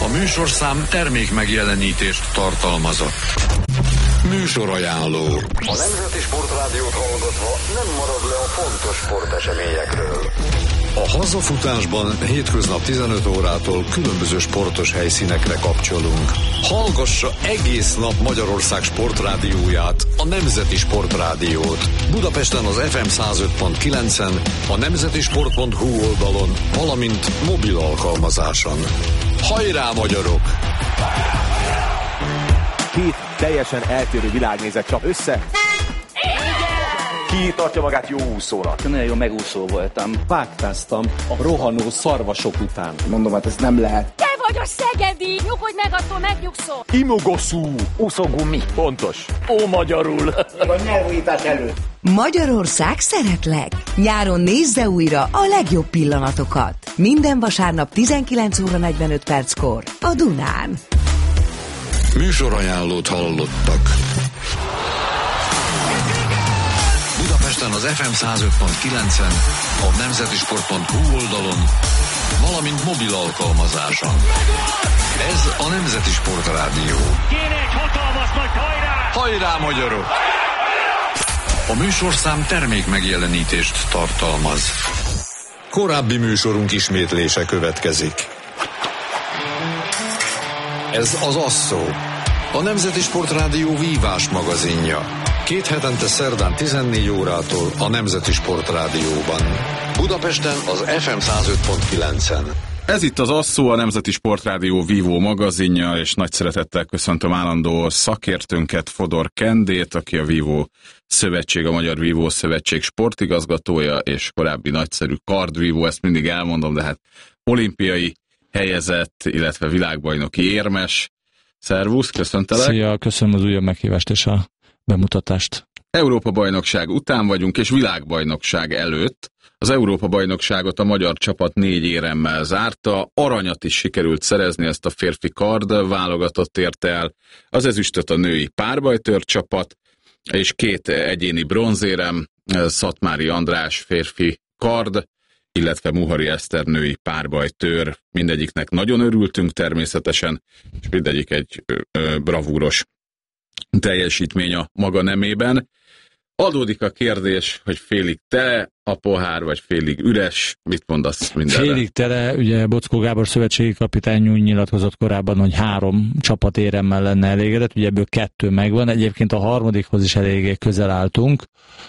A műsorszám termék megjelenítést tartalmazott. Műsorajánló. A Nemzeti Sportrádiót hallgatva nem marad le a fontos sporteseményekről. A hazafutásban hétköznap 15 órától különböző sportos helyszínekre kapcsolunk. Hallgassa egész nap Magyarország sportrádióját, a Nemzeti Sportrádiót. Budapesten az FM 105.9-en, a nemzetisport.hu oldalon, valamint mobil alkalmazáson. Hajrá, magyarok! Két teljesen eltérő világnézet csap össze. Ki tartja magát jó úszónak? Nagyon jó megúszó voltam. Vágtáztam a rohanó szarvasok után. Mondom, hát ez nem lehet. Te vagy a szegedi! Nyugodj meg, attól megnyugszol! Imogoszú. Úszógumi. Pontos. Ó, magyarul. A nyelvújítás előtt. Magyarország szeretlek! Nyáron nézze újra a legjobb pillanatokat. Minden vasárnap 19 óra 45 perckor a Dunán. Műsorajánlót hallottak. Budapesten az FM 105.9-en, a nemzetisport.hu oldalon, valamint mobil alkalmazáson. Ez a Nemzeti Sportrádió. Kéne egy hatalmas nagy hajrá! Hajrá, magyarok! A műsorszám termék megjelenítést tartalmaz. Korábbi műsorunk ismétlése következik. Ez az Asszó, a Nemzeti Sportrádió vívás magazinja. 2 hetente szerdán 14 órától a Nemzeti Sportrádióban. Budapesten az FM 105.9-en. Ez itt az Asszó, a Nemzeti Sportrádió vívó magazinja, és nagy szeretettel köszöntöm állandó szakértőnket, Fodor Kendét, aki a Vívó Szövetség, a Magyar Vívó Szövetség sportigazgatója, és korábbi nagyszerű kardvívó, ezt mindig elmondom, de hát olimpiai helyezett, illetve világbajnoki érmes. Szervusz, köszöntelek! Szia, köszönöm az újabb meghívást és a bemutatást. Európa-bajnokság után vagyunk, és világbajnokság előtt. Az Európa-bajnokságot a magyar csapat 4 éremmel zárta, aranyat is sikerült szerezni, ezt a férfi kard válogatott érte el, az ezüstöt a női párbajtőr csapat, és 2 egyéni bronzérem, Szatmári András férfi kard, illetve Muhari Eszter női párbajtőr. Mindegyiknek nagyon örültünk természetesen, és mindegyik egy bravúros teljesítmény a maga nemében. Adódik a kérdés, hogy félig tele a pohár, vagy félig üres. Mit mondasz mindenre? Félig tele, ugye Bockó Gábor szövetségi kapitány úgy nyilatkozott korábban, hogy 3 csapatéremmel lenne elégedett, ugye ebből 2 megvan, egyébként a harmadikhoz is eléggé közel álltunk.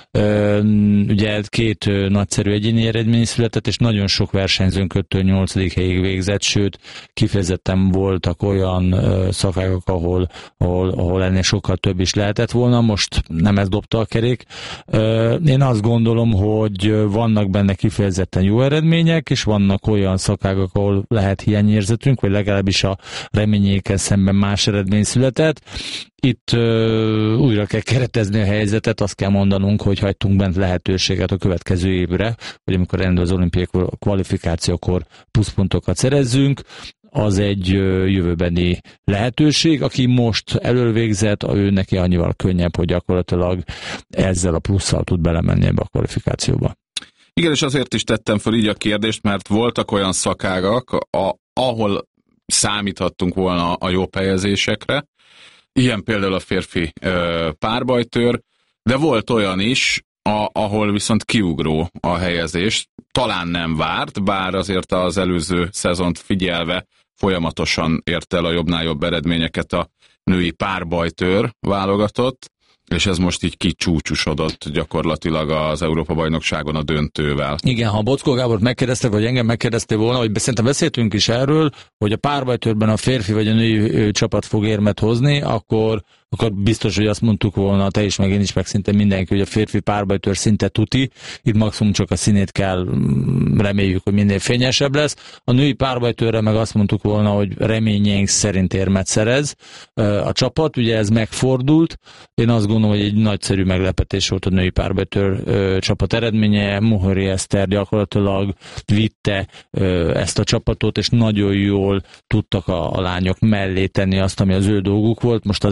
Ugye 2 nagyszerű egyéni eredmény született, és nagyon sok versenyzőnk 5-től 8. helyig végzett, sőt, kifejezetten voltak olyan szakágok, ahol ennél sokkal több is lehetett volna, most nem ez dobta a kerék. Én azt gondolom, hogy vannak benne kifejezetten jó eredmények, és vannak olyan szakágak, ahol lehet hiányérzetünk, vagy legalábbis a reményékkel szemben más eredmény született. Itt újra kell keretezni a helyzetet, azt kell mondanunk, hogy hagytunk bent lehetőséget a következő évre, hogy amikor rendben az olimpiai kvalifikációkor pluszpontokat szerezzünk, az egy jövőbeni lehetőség. Aki most elővégzett, ő neki annyival könnyebb, hogy gyakorlatilag ezzel a plusszal tud belemenni ebbe a kvalifikációba. Igen, és azért is tettem fel így a kérdést, mert voltak olyan szakágak, ahol számíthattunk volna a jobb helyezésekre, ilyen például a férfi párbajtőr, de volt olyan is, ahol viszont kiugró a helyezés, talán nem várt, bár azért az előző szezont figyelve folyamatosan ért el a jobbnál jobb eredményeket a női párbajtőr válogatott, és ez most így kicsúcsosodott gyakorlatilag az Európa-bajnokságon a döntővel. Igen, ha Bockó Gábort megkérdezte, vagy engem megkérdezte volna, hogy szerintem beszéltünk is erről, hogy a párbajtőrben a férfi vagy a női csapat fog érmet hozni, akkor biztos, hogy azt mondtuk volna, te is, meg én is, meg szinte mindenki, hogy a férfi párbajtőr szinte tuti, itt maximum csak a színét kell, reméljük, hogy minél fényesebb lesz. A női párbajtőrre meg azt mondtuk volna, hogy reményeink szerint érmet szerez a csapat, ugye ez megfordult. Én azt gondolom, hogy egy nagyszerű meglepetés volt a női párbajtőr csapat eredménye. Muhari Eszter gyakorlatilag vitte ezt a csapatot, és nagyon jól tudtak a lányok mellé tenni azt, ami az ő dolguk volt. Most azért én azt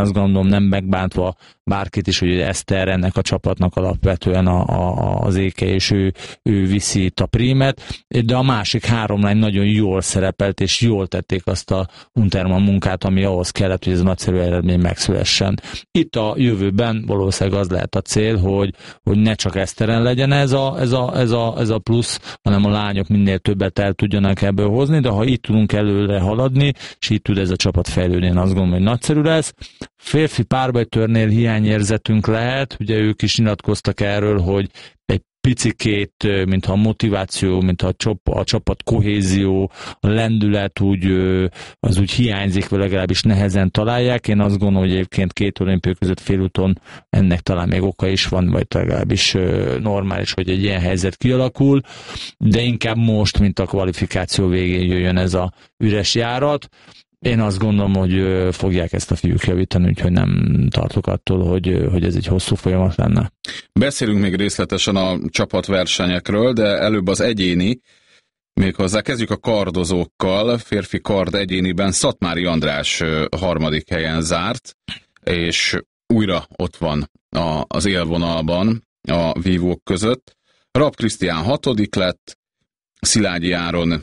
azt gondolom, nem megbántva bárkit is, hogy Eszter ennek a csapatnak alapvetően az éke, és ő viszi itt a prímet, de a másik 3 lány nagyon jól szerepelt, és jól tették azt a Untermann munkát, ami ahhoz kellett, hogy ez a nagyszerű eredmény megszülessen. Itt a jövőben valószínűleg az lehet a cél, hogy ne csak Eszteren legyen ez a plusz, hanem a lányok minél többet el tudjanak ebből hozni, de ha itt tudunk előre haladni, és itt tud ez a csapat fejlődni, én azt gondolom, hogy nagyszerű lesz. Férfi párbajtörnél hiányérzetünk lehet, ugye ők is nyilatkoztak erről, hogy egy picikét, mintha a motiváció, mintha a csapat kohézió, a lendület az úgy hiányzik, vagy legalábbis nehezen találják. Én azt gondolom, hogy egyébként 2 olimpia között félúton ennek talán még oka is van, vagy legalábbis normális, hogy egy ilyen helyzet kialakul, de inkább most, mint a kvalifikáció végén jöjjön ez a üres járat. Én azt gondolom, hogy fogják ezt a fiúk javítani, úgyhogy nem tartok attól, hogy ez egy hosszú folyamat lenne. Beszélünk még részletesen a csapatversenyekről, de előbb az egyéni, méghozzá kezdjük a kardozókkal. Férfi kard egyéniben Szatmári András 3. helyen zárt, és újra ott van az élvonalban a vívók között. Rapp Krisztián 6. lett, Szilágyi Áron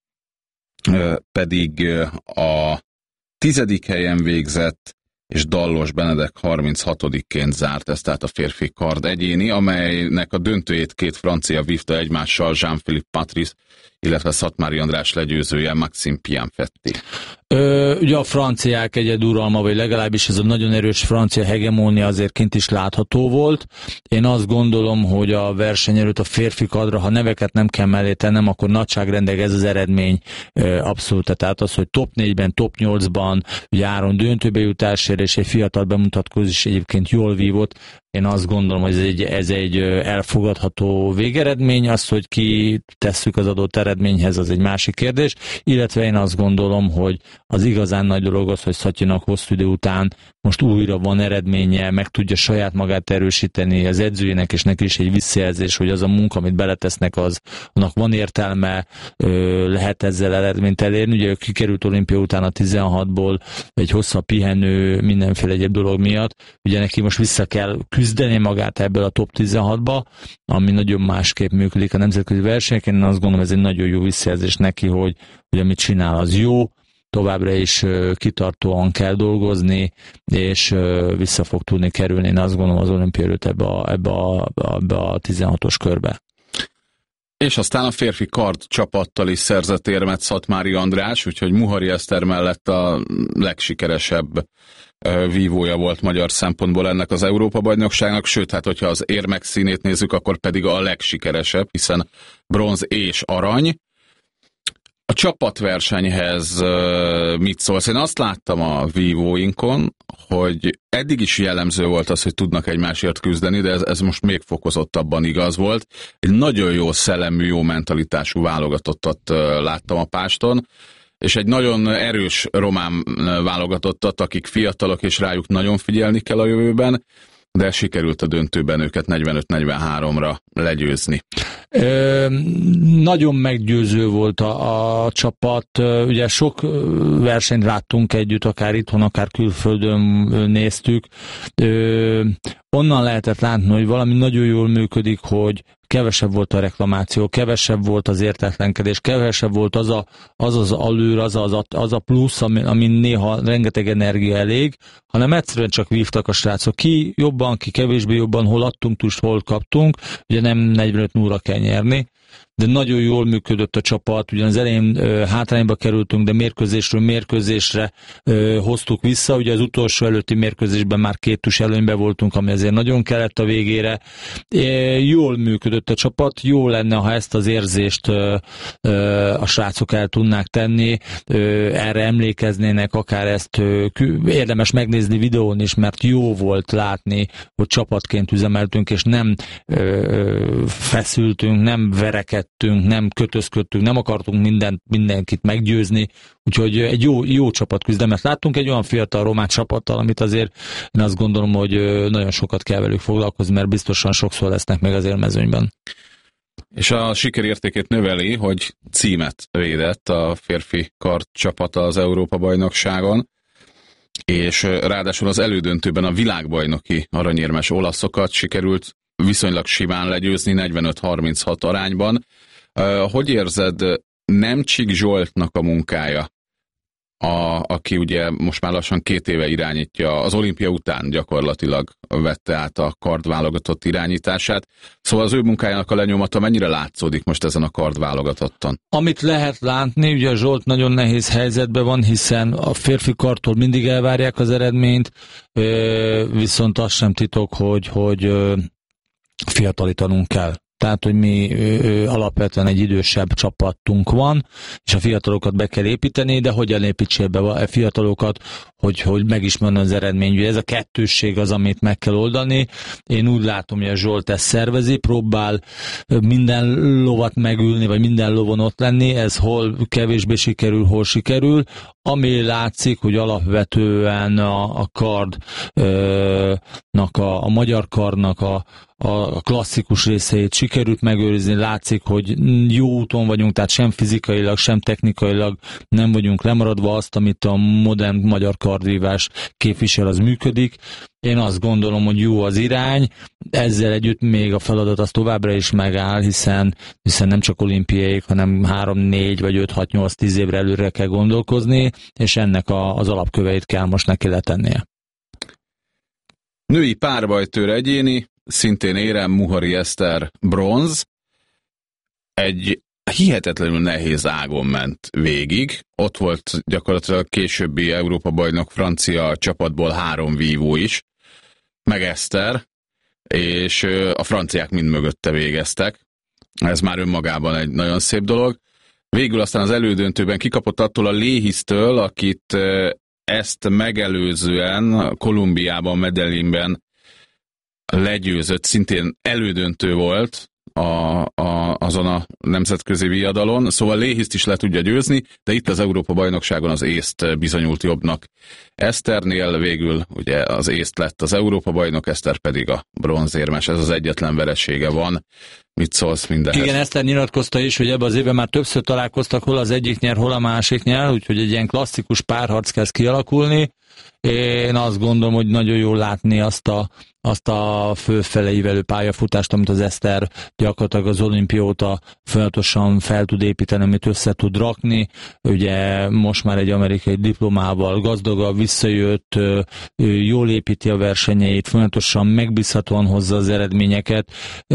pedig a 10. helyen végzett, és Dallos Benedek 36-ként zárt, ez tehát a férfi kard egyéni, amelynek a döntőjét 2 francia vívta egymással, Jean-Philippe Patrice, illetve Szatmári András legyőzője, Maxime Pianfetti. Ugye a franciák egyeduralma, vagy legalábbis ez a nagyon erős francia hegemónia azért kint is látható volt. Én azt gondolom, hogy a verseny előtt a férfi kardra, ha neveket nem kell mellé tennem, akkor nagyságrendileg ez az eredmény abszolút. Tehát az, hogy top 4-ben, top 8-ban, ugye Áron döntőbe jutásért, és egy fiatal bemutatkozás egyébként jól vívott. Én azt gondolom, hogy ez egy elfogadható végeredmény, az, hogy ki tesszük az adott eredményhez, az egy másik kérdés, illetve én azt gondolom, hogy az igazán nagy dolog az, hogy Szatyinak hosszú idő után most újra van eredménye, meg tudja saját magát erősíteni az edzőjének, és neki is egy visszajelzés, hogy az a munka, amit beletesznek, annak van értelme, lehet ezzel eredményt elérni. Ugye kikerült olimpia után a 16-ból egy hosszabb pihenő, mindenféle egyéb dolog miatt, ugye neki most vissza kell küzdeni magát ebből a top 16-ba, ami nagyon másképp működik a nemzetközi versenyeken. Én azt gondolom, ez egy nagyon jó visszajelzés neki, hogy amit csinál, az jó, továbbra is kitartóan kell dolgozni, és vissza fog tudni kerülni, én azt gondolom, az olimpia előtt ebbe a 16-os körbe. És aztán a férfi kard csapattal is szerzett érmet Szatmári András, úgyhogy Muhari Eszter mellett a legsikeresebb vívója volt magyar szempontból ennek az Európa-bajnokságnak, sőt, hát hogyha az érmek színét nézzük, akkor pedig a legsikeresebb, hiszen bronz és arany. A csapatversenyhez mit szólsz? Én azt láttam a vívóinkon, hogy eddig is jellemző volt az, hogy tudnak egymásért küzdeni, de ez most még fokozottabban igaz volt. Egy nagyon jó szellemű, jó mentalitású válogatottat láttam a páston, és egy nagyon erős román válogatottat, akik fiatalok, és rájuk nagyon figyelni kell a jövőben, de sikerült a döntőben őket 45-43-ra legyőzni. Nagyon meggyőző volt a csapat, ugye sok versenyt láttunk együtt, akár itthon, akár külföldön néztük. Onnan lehetett látni, hogy valami nagyon jól működik, hogy kevesebb volt a reklamáció, kevesebb volt az értetlenkedés, kevesebb volt az allőr, az a plusz, amin néha rengeteg energia elég, hanem egyszerűen csak vívtak a srácok. Ki jobban, ki kevésbé jobban, hol adtunk túl, hol kaptunk, ugye nem 45-0-ra kell nyerni, de nagyon jól működött a csapat, ugyan az elején hátrányba kerültünk, de mérkőzésről mérkőzésre hoztuk vissza, ugye az utolsó előtti mérkőzésben már 2 tus előnyben voltunk, ami azért nagyon kellett a végére. Jól működött a csapat, jó lenne, ha ezt az érzést a srácok el tudnák tenni, erre emlékeznének, akár ezt érdemes megnézni videón is, mert jó volt látni, hogy csapatként üzemeltünk, és nem feszültünk, nem verekedtünk, nem kötözködtünk, nem akartunk mindenkit meggyőzni, úgyhogy egy jó csapatküzdelmet láttunk, egy olyan fiatal román csapattal, amit azért én azt gondolom, hogy nagyon sokat kell velük foglalkozni, mert biztosan sokszor lesznek meg az élmezőnyben. És a sikerértékét növeli, hogy címet védett a férfi kard csapata az Európa-bajnokságon. és ráadásul az elődöntőben a világbajnoki aranyérmes olaszokat sikerült viszonylag simán legyőzni 45-36 arányban. Hogy érzed, Nemcsik Zsoltnak a munkája, aki ugye most már lassan 2 éve irányítja, az olimpia után gyakorlatilag vette át a kardválogatott irányítását. Szóval az ő munkájának a lenyomata mennyire látszódik most ezen a kardválogatotton? Amit lehet látni, ugye a Zsolt nagyon nehéz helyzetben van, hiszen a férfi kardtól mindig elvárják az eredményt, viszont az sem titok, hogy fiatalítanunk kell. Tehát, hogy mi alapvetően egy idősebb csapatunk van, és a fiatalokat be kell építeni, de hogyan építsél be a fiatalokat, hogy megismerni az eredmény. Ugye ez a kettősség az, amit meg kell oldani. Én úgy látom, hogy a Zsolt ezt szervezi, próbál minden lovat megülni, vagy minden lovon ott lenni, ez hol kevésbé sikerül, hol sikerül. Ami látszik, hogy alapvetően a kardnak, a magyar kardnak a klasszikus részeit sikerült megőrizni, látszik, hogy jó úton vagyunk, tehát sem fizikailag, sem technikailag nem vagyunk lemaradva, azt, amit a modern magyar kardvívás képvisel, az működik. Én azt gondolom, hogy jó az irány, ezzel együtt még a feladat az továbbra is megáll, hiszen nem csak olimpiaik, hanem 3, 4 vagy 5, 6, 8, 10 évre előre kell gondolkozni, és ennek az alapköveit kell most neki letennie. Női párbajtőr egyéni, szintén érem, Muhari Eszter bronz, egy hihetetlenül nehéz ágon ment végig. Ott volt gyakorlatilag későbbi Európa-bajnok francia csapatból 3 vívó is, meg Eszter, és a franciák mind mögötte végeztek. Ez már önmagában egy nagyon szép dolog. Végül aztán az elődöntőben kikapott attól a Léhisztől, akit ezt megelőzően Kolumbiában, Medellinben legyőzött, szintén elődöntő volt azon a nemzetközi viadalon, szóval Léhiszt is le tudja győzni, de itt az Európa-bajnokságon az észt bizonyult jobbnak. Eszternél végül ugye az észt lett az Európa-bajnok, Eszter pedig a bronzérmes, ez az egyetlen veresége van. Mit szólsz mindenhez? Igen, Eszter nyilatkozta is, hogy ebben az évben már többször találkoztak, hol az egyik nyer, hol a másik nyer, úgyhogy egy ilyen klasszikus párharc kezd kialakulni. Én azt gondolom, hogy nagyon jól látni azt a fölfele ívelő pályafutást, amit az Eszter gyakorlatilag az olimpia óta folyamatosan fel tud építeni, amit össze tud rakni. Ugye most már egy amerikai diplomával gazdagabb, visszajött, jól építi a versenyeit, folyamatosan megbízhatóan hozza az eredményeket,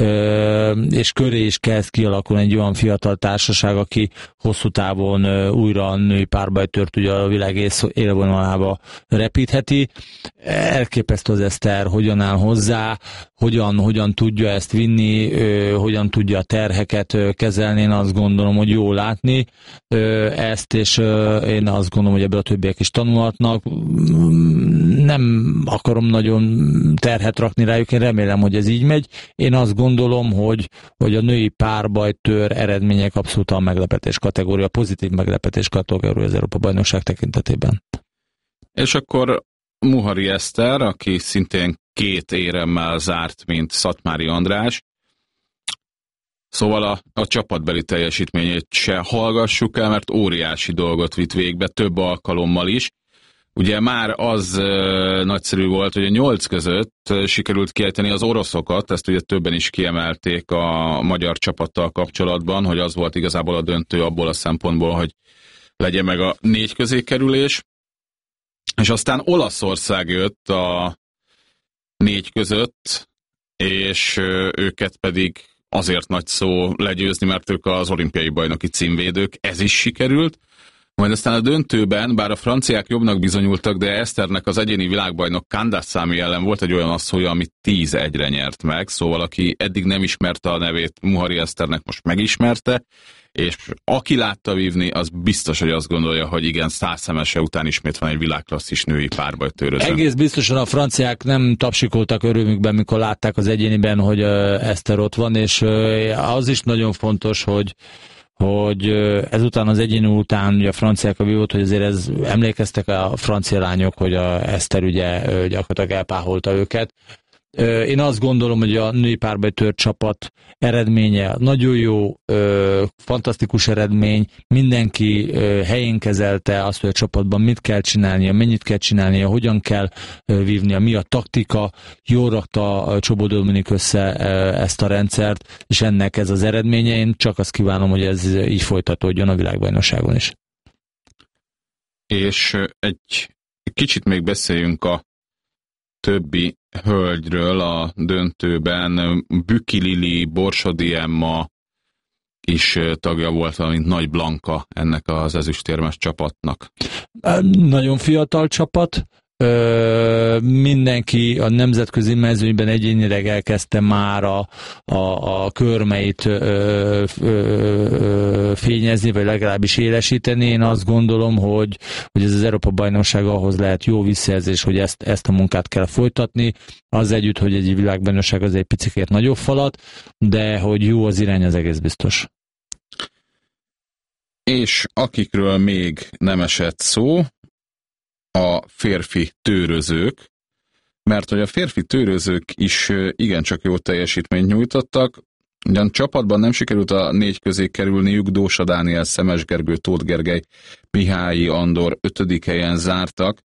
és köré is kezd kialakulni egy olyan fiatal társaság, aki hosszú távon újra a női párbajtőrt ugye a világ élvonalába repítheti. Elképesztő az Eszter, hogyan áll hozzá, hogyan tudja ezt vinni, hogyan tudja a terheket kezelni. Én azt gondolom, hogy jó látni ezt, és én azt gondolom, hogy ebből a többiek is tanulhatnak. Nem akarom nagyon terhet rakni rájuk, én remélem, hogy ez így megy. Én azt gondolom, hogy a női párbajtőr eredmények abszolút a meglepetés kategória, pozitív meglepetés kategória az Európa-bajnokság tekintetében. És akkor Muhari Eszter, aki szintén 2 éremmel zárt, mint Szatmári András. Szóval a csapatbeli teljesítményét se hallgassuk el, mert óriási dolgot vitt végbe, több alkalommal is. Ugye már az nagyszerű volt, hogy a 8 között sikerült kiejteni az oroszokat, ezt ugye többen is kiemelték a magyar csapattal kapcsolatban, hogy az volt igazából a döntő abból a szempontból, hogy legyen meg a 4 közé kerülés. És aztán Olaszország jött a 4 között, és őket pedig azért nagy szó legyőzni, mert ők az olimpiai bajnoki címvédők, ez is sikerült. Majd aztán a döntőben, bár a franciák jobbnak bizonyultak, de Eszternek az egyéni világbajnok Kandasamy ellen volt egy olyan asszolya, amit 10-1-re nyert meg, szóval aki eddig nem ismerte a nevét, Muhari Eszternek most megismerte, és aki látta vívni, az biztos, hogy azt gondolja, hogy igen, 100 szemese után ismét van egy világklasszis női párbajtőröző. Egész biztosan a franciák nem tapsikoltak örömükben, mikor látták az egyéniben, hogy Eszter ott van, és az is nagyon fontos, hogy ezután az egyéni után ugye a franciák a vívott, hogy azért emlékeztek a francia lányok, hogy a Eszter ugye gyakorlatilag elpáholta őket. Én azt gondolom, hogy a női párbajtőr csapat eredménye nagyon jó, fantasztikus eredmény, mindenki helyén kezelte azt, hogy a csapatban mit kell csinálnia, mennyit kell csinálnia, hogyan kell vívnia, mi a taktika, jól rakta Csobó Dominik össze ezt a rendszert, és ennek ez az eredménye. Én csak azt kívánom, hogy ez így folytatódjon a világbajnokságon is. És egy kicsit még beszéljünk a többi hölgyről a döntőben. Büki Lili, Borsodi Emma is tagja volt, valamint Nagy Blanka ennek az ezüstérmes csapatnak. Nagyon fiatal csapat. Mindenki a nemzetközi mezőnyben egyénileg elkezdte már a körmeit fényezni, vagy legalábbis élesíteni. Én azt gondolom, hogy ez az Európa-bajnokság ahhoz lehet jó visszajelzés, hogy ezt a munkát kell folytatni. Az együtt, hogy egy világbajnokság az egy picikét nagyobb falat, de hogy jó az irány, az egész biztos. És akikről még nem esett szó, a férfi tőrözők, mert hogy a férfi tőrözők is igencsak jó teljesítményt nyújtottak. Ugyan csapatban nem sikerült a 4 közé kerülniük, Dósa Dániel, Szemes Gergő, Tóth Gergely, Mihályi Andor 5. helyen zártak.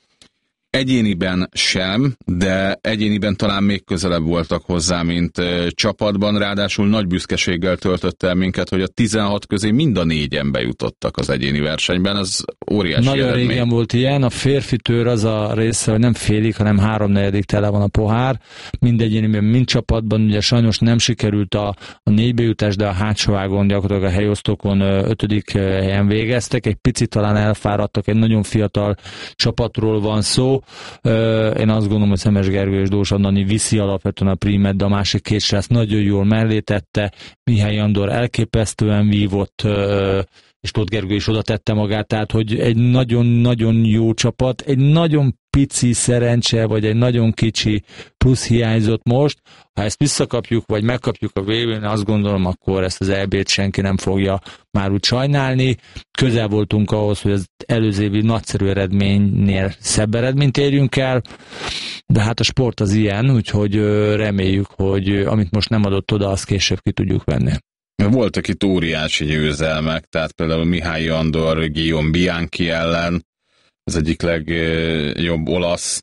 Egyéniben sem, de egyéniben talán még közelebb voltak hozzá, mint csapatban, ráadásul nagy büszkeséggel töltött el minket, hogy a 16 közé mind a 4-en bejutottak az egyéni versenyben, ez óriási nagyon eredmény. Régen volt ilyen, a férfi tőr az a része, hogy nem félig, hanem 3/4 tele van a pohár, mind egyéniben, mind csapatban, ugye sajnos nem sikerült a 4 bejutás, de a hátsó ágon, gyakorlatilag a helyosztókon 5. helyen végeztek, egy picit talán elfáradtak, egy nagyon fiatal csapatról van szó. Én azt gondolom, hogy Szemes Gergő és Dósa Dani viszi alapvetően a prímet, de a másik 2 srác nagyon jól mellé tette, Mihály Andor elképesztően vívott, és Tóth Gergő is oda tette magát, tehát hogy egy nagyon-nagyon jó csapat, egy nagyon pici szerencse, vagy egy nagyon kicsi plusz hiányzott most. Ha ezt visszakapjuk, vagy megkapjuk a VB-n, azt gondolom, akkor ezt az EB-t senki nem fogja már úgy sajnálni. Közel voltunk ahhoz, hogy az előző évi nagyszerű eredménynél szebb eredményt érjünk el, de hát a sport az ilyen, úgyhogy reméljük, hogy amit most nem adott oda, azt később ki tudjuk venni. Voltak itt óriási győzelmek, tehát például Mihályi Andor, Guillaume Bianchi ellen, az egyik legjobb olasz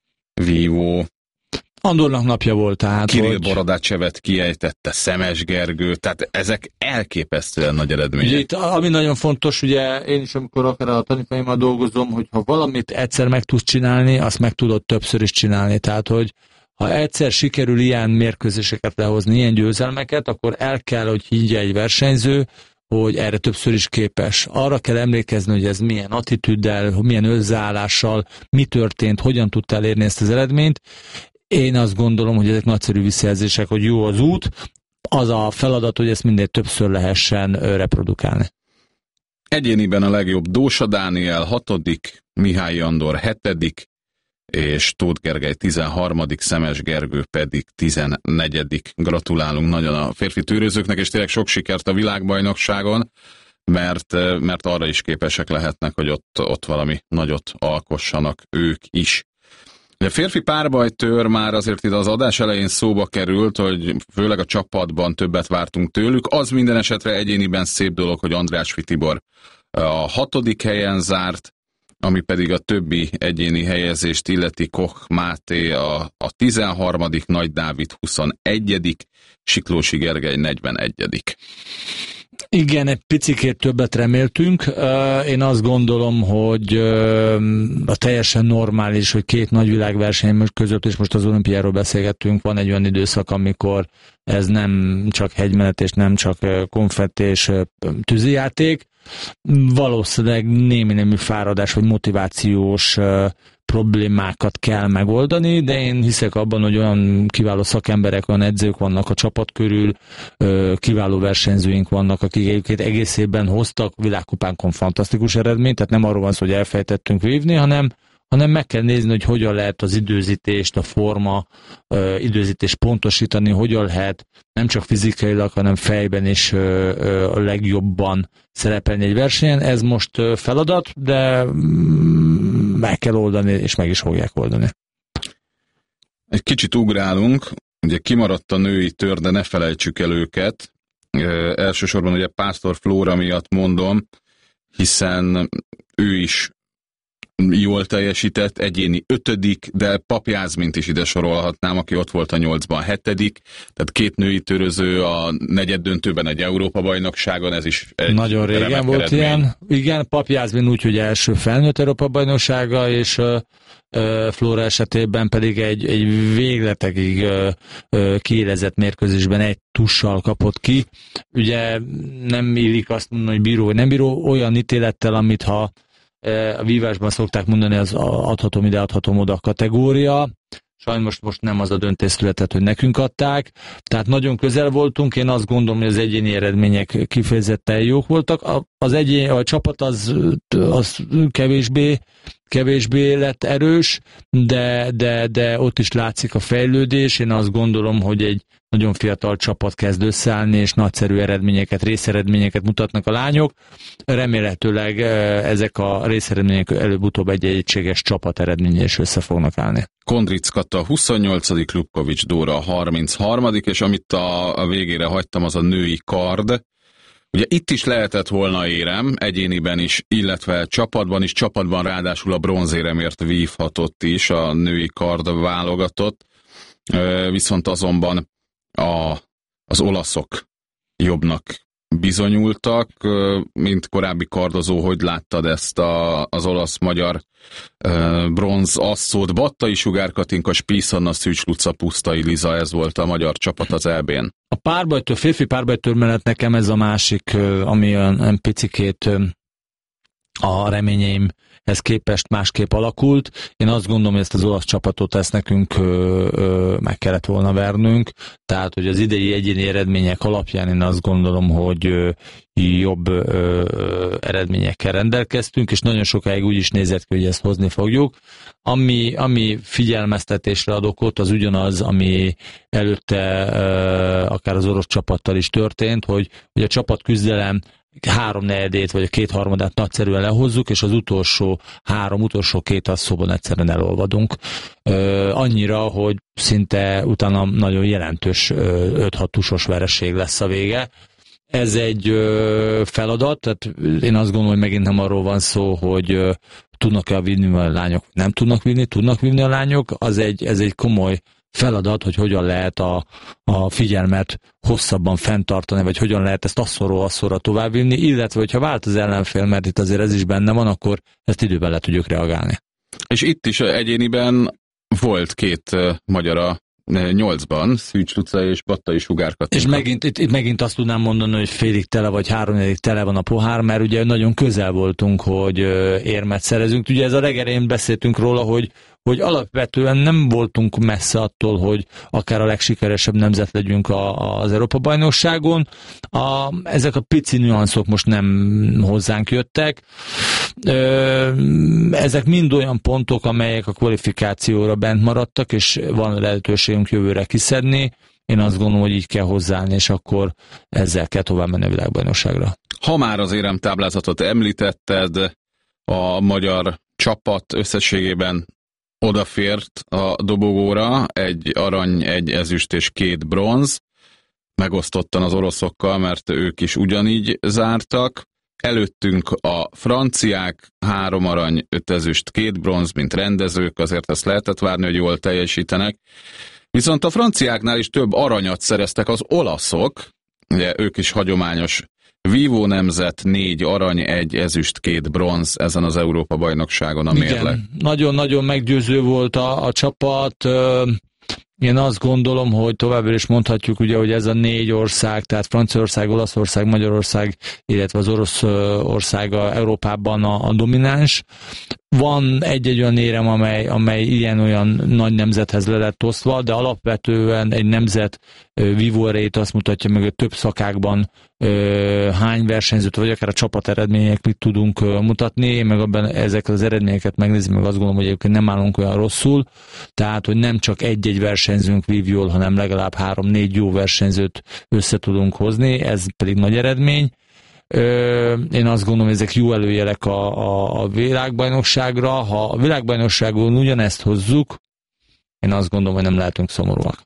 vívó. Andornak napja volt, tehát Kirill Borodácsevet kiejtette, Szemes Gergő, tehát ezek elképesztően nagy eredmények. Ugye itt, ami nagyon fontos, ugye én is, amikor akár a tanítványaimmal dolgozom, hogy ha valamit egyszer meg tudsz csinálni, azt meg tudod többször is csinálni. Tehát, hogy ha egyszer sikerül ilyen mérkőzéseket lehozni, ilyen győzelmeket, akkor el kell, hogy higgye egy versenyző, hogy erre többször is képes. Arra kell emlékezni, hogy ez milyen attitűddel, milyen összeállással, mi történt, hogyan tudtál elérni ezt az eredményt. Én azt gondolom, hogy ezek nagyszerű visszajelzések, hogy jó az út, az a feladat, hogy ezt minél többször lehessen reprodukálni. Egyéniben a legjobb Dósa Dániel 6., Mihályi Andor 7., és Tóth Gergely 13., Szemes Gergő pedig 14. Gratulálunk nagyon a férfi tőrözőknek, és tényleg sok sikert a világbajnokságon, mert arra is képesek lehetnek, hogy ott valami nagyot alkossanak ők is. A férfi párbajtőr már azért itt az adás elején szóba került, hogy főleg a csapatban többet vártunk tőlük. Az minden esetre egyéniben szép dolog, hogy Andrásfi Tibor a 6. helyen zárt, ami pedig a többi egyéni helyezést illeti, Koch Máté a 13., Nagy Dávid 21., Siklósi Gergely 41. Igen, egy picikét többet reméltünk. Én azt gondolom, hogy a teljesen normális, hogy 2 nagy világverseny között, és most az olimpiáról beszélgettünk, van egy olyan időszak, amikor ez nem csak hegymenet, és nem csak konfetti és tűzijáték. Valószínűleg némi fáradás, vagy motivációs problémákat kell megoldani, de én hiszek abban, hogy olyan kiváló szakemberek, olyan edzők vannak a csapat körül, kiváló versenyzőink vannak, akik egyébként egész évben hoztak világkupánkon fantasztikus eredményt, tehát nem arról van szó, hogy elfejtettünk vívni, hanem meg kell nézni, hogy hogyan lehet az időzítést, a forma időzítést pontosítani, hogyan lehet nem csak fizikailag, hanem fejben is a legjobban szerepelni egy versenyen. Ez most feladat, de meg kell oldani, és meg is fogják oldani. egy kicsit ugrálunk, ugye kimaradt a női tör, de ne felejtsük el őket. Elsősorban ugye Pásztor Flóra miatt mondom, hiszen ő is jól teljesített, egyéni 5., de Pap Jászmint is ide sorolhatnám, aki ott volt a 8-ban 7., tehát 2 női töröző a negyeddöntőben egy Európa-bajnokságon, ez is egy nagyon régen volt eredmény. Ilyen. Igen, Pap Jászmin úgy, hogy első felnőtt Európa-bajnoksága, és Flóra esetében pedig egy végletekig kiélezett mérkőzésben egy tussal kapott ki. Ugye nem illik azt mondani, hogy bíró vagy nem bíró, olyan ítélettel, amit ha a vívásban szokták mondani, az adhatom ide, adhatom oda kategória. Sajnos most nem az a döntés született, hogy nekünk adták. Tehát nagyon közel voltunk, én azt gondolom, hogy az egyéni eredmények kifejezetten jók voltak. A csapat az kevésbé lett erős, de ott is látszik a fejlődés. Én azt gondolom, hogy egy nagyon fiatal csapat kezd összeállni, és nagyszerű eredményeket, részeredményeket mutatnak a lányok. Remélhetőleg ezek a részeredmények előbb-utóbb egy egységes csapat eredménye is össze fognak állni. Kondric Kata 28., Lubkovics Dóra 33., és amit a végére hagytam, az a női kard. Ugye itt is lehetett volna érem, egyéniben is, illetve csapatban ráadásul a bronzéremért vívhatott is a női kard válogatott, viszont azonban az olaszok jobbnak bizonyultak, mint korábbi kardozó. Hogy láttad ezt az olasz-magyar bronz asszót? Battai Sugár Katinka, Spies Anna, Szűcs Luca, Pusztai Liza, ez volt a magyar csapat az EB-n. A férfi párbajtör mellett nekem ez a másik, ami olyan picikét a reményeimhez képest másképp alakult. Én azt gondolom, hogy ezt az olasz csapatot ezt nekünk meg kellett volna vernünk. Tehát, hogy az idei egyéni eredmények alapján én azt gondolom, hogy jobb eredményekkel rendelkeztünk, és nagyon sokáig úgy is nézett ki, hogy ezt hozni fogjuk. Ami figyelmeztetésre ad okot, az ugyanaz, ami előtte akár az orosz csapattal is történt, hogy a csapatküzdelem 3/4 vagy a 2/3 nagyszerűen lehozzuk, és az utolsó 2 asszóban egyszerűen elolvadunk. Annyira, hogy szinte utána nagyon jelentős 5-6 tusos vereség lesz a vége. Ez egy feladat, tehát én azt gondolom, hogy megint nem arról van szó, hogy tudnak-e vinni a lányok, nem tudnak vinni a lányok, ez egy komoly feladat, hogy hogyan lehet a figyelmet hosszabban fenntartani, vagy hogyan lehet ezt asszorra továbbvinni, illetve hogyha vált az ellenfél, mert itt azért ez is benne van, akkor ezt időben le tudjuk reagálni. És itt is egyéniben volt 2 magyar a 8-ban, Szűcs Luca és Battai Sugár Katinka. És itt megint azt tudnám mondani, hogy félig tele vagy 3/4 tele van a pohár, mert ugye nagyon közel voltunk, hogy érmet szerezünk. Ugye ez a legelején beszéltünk róla, hogy alapvetően nem voltunk messze attól, hogy akár a legsikeresebb nemzet legyünk az Európa-bajnokságon. Ezek a pici nüanszok most nem hozzánk jöttek. Ezek mind olyan pontok, amelyek a kvalifikációra bent maradtak, és van lehetőségünk jövőre kiszedni. Én azt gondolom, hogy így kell hozzáállni, és akkor ezzel kell tovább menni a világbajnokságra. Ha már az éremtáblázatot említetted, a magyar csapat összességében odafért a dobogóra, 1 arany, 1 ezüst és 2 bronz, megosztottan az oroszokkal, mert ők is ugyanígy zártak. Előttünk a franciák, 3 arany, 5 ezüst, 2 bronz, mint rendezők, azért ezt lehetett várni, hogy jól teljesítenek. Viszont a franciáknál is több aranyat szereztek az olaszok, ugye ők is hagyományos vívó nemzet, 4 arany, 1 ezüst, 2 bronz ezen az Európa-bajnokságon a mérleg. Igen, nagyon-nagyon meggyőző volt a csapat. Én azt gondolom, hogy továbbra is mondhatjuk, ugye, hogy ez a 4 ország, tehát Franciaország, Olaszország, Magyarország, illetve az Oroszország Európában a domináns. Van egy olyan érem, amely ilyen-olyan nagy nemzethez le lett osztva, de alapvetően egy nemzet vívó erejét azt mutatja meg, hogy több szakákban hány versenyzőt, vagy akár a csapat eredmények mit tudunk mutatni. Én meg abban ezeket az eredményeket megnézem, meg azt gondolom, hogy egyébként nem állunk olyan rosszul. Tehát, hogy nem csak egy-egy versenyzőnk vív jól, hanem legalább 3-4 jó versenyzőt össze tudunk hozni, ez pedig nagy eredmény. Én azt gondolom, hogy ezek jó előjelek a világbajnokságra. Ha a világbajnokságon ugyanezt hozzuk, én azt gondolom, hogy nem lehetünk szomorúak.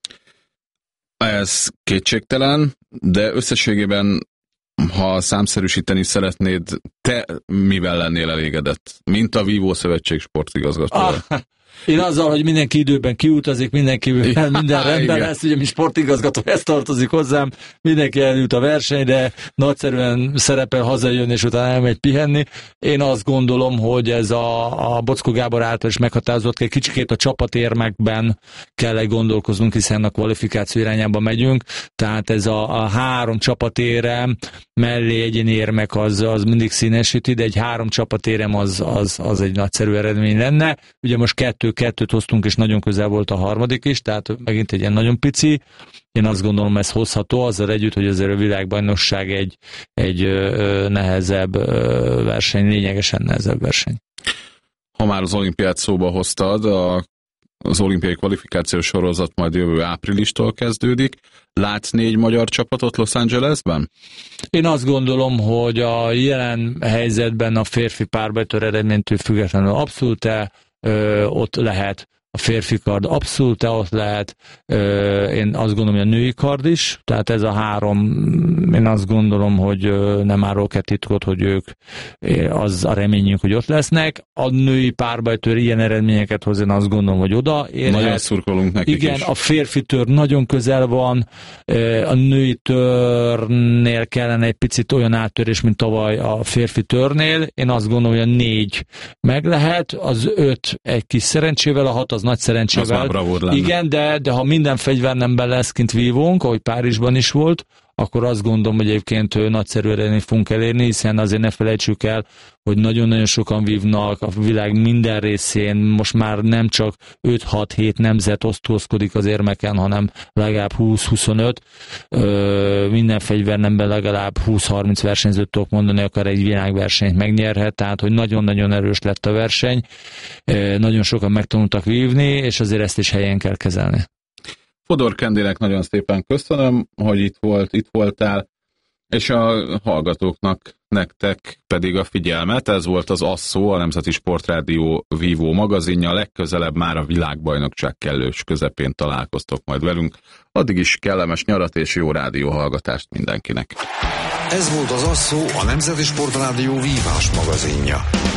Ez kétségtelen, de összességében, ha számszerűsíteni szeretnéd, te mivel lennél elégedett? Mint a Vívó Szövetség sportigazgatója. Én azzal, hogy mindenki időben kiutazik, minden rendben lesz, ugye mi sportigazgató, ez tartozik hozzám, mindenki eljut a versenyre, nagyszerűen szerepel hazajön, és utána elmegy pihenni. Én azt gondolom, hogy ez a Bocskó Gábor által is meghatározott, egy kicsikét a csapatérmekben kell gondolkoznunk, hiszen a kvalifikáció irányába megyünk, tehát ez a 3 csapatérem mellé egyéni érmek az mindig színesíti, de egy 3 csapatérem az egy nagyszerű eredmény lenne. Ugye most 2-2-t hoztunk, és nagyon közel volt a harmadik is, tehát megint egy ilyen nagyon pici. Én azt gondolom, ez hozható, azzal együtt, hogy azért a világbajnokság egy nehezebb verseny, lényegesen nehezebb verseny. Ha már az olimpiát szóba hoztad, az olimpiai kvalifikációs sorozat majd jövő áprilistól kezdődik. Látsz 4 magyar csapatot Los Angelesben? Én azt gondolom, hogy a jelen helyzetben a férfi párbajtól eredménytől függetlenül abszolút ott lehet. A férfi kard abszolút ott lehet, én azt gondolom, hogy a női kard is, tehát ez a 3, én azt gondolom, hogy nem árulok titkot, hogy ők, az a reményünk, hogy ott lesznek. A női párbajtől ilyen eredményeket hoz, én azt gondolom, hogy oda érhet. Nagyon szurkolunk nekik igen, is. A férfi tör nagyon közel van, a női törnél kellene egy picit olyan áttörés, mint tavaly a férfi törnél. Én azt gondolom, hogy a 4 meg lehet, az 5 egy kis szerencsével, a 6 az nagy szerencsével. Igen, de ha minden fegyvernemben lesz kint vívónk, ahogy Párizsban is volt, akkor azt gondolom, hogy egyébként nagyszerű eredményt fogunk elérni, hiszen azért ne felejtsük el, hogy nagyon-nagyon sokan vívnak a világ minden részén, most már nem csak 5-6-7 nemzet osztózkodik az érmeken, hanem legalább 20-25, minden fegyvernemben legalább 20-30 versenyzőt tudok mondani, akár egy világversenyt megnyerhet, tehát hogy nagyon-nagyon erős lett a verseny, nagyon sokan megtanultak vívni, és azért ezt is helyen kell kezelni. Fodor Kendinek nagyon szépen köszönöm, hogy itt voltál, és a hallgatóknak, nektek pedig a figyelmet. Ez volt az Asszó, a Nemzeti Sportrádió vívó magazinja. Legközelebb már a világbajnokság kellős közepén találkoztok majd velünk. Addig is kellemes nyarat és jó rádióhallgatást mindenkinek. Ez volt az Asszó, a Nemzeti Sportrádió vívás magazinja.